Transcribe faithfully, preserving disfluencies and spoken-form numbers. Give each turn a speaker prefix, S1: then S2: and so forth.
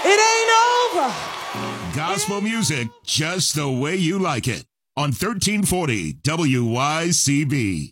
S1: It ain't over.
S2: Gospel music just the way you like it on thirteen forty W Y C B.